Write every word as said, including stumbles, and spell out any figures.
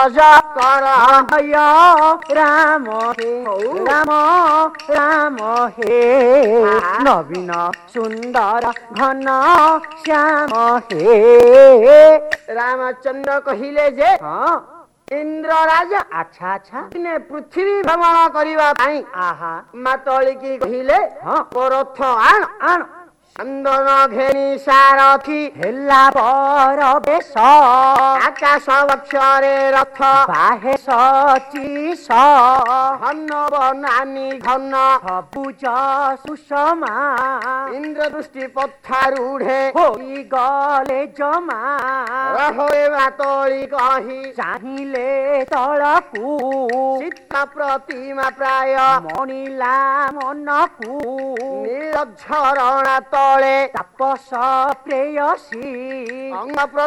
कर हय राम हे राम राम हे नवीन सुंदर घन श्याम हे रामचंद्र कहिले जे हाँ इंद्र राजा अच्छा अच्छा ने पृथ्वी भ्रमण करबा पई आहा मातली की कहिले हाँ परथ आण आण चंदन घेनी सारथी हेला पर बेश आकाश वक्षरे रथ बाहे सचिश हन्नव नानी घन सबुज सुषमा इंद्र दृष्टि पथारूढ़े होई गले जमा रहोए मातली कही चाहिले तलकू सीता प्रतिमा प्राय मणिला मनकू नीलझरणा तले तापस प्रेयसी अंग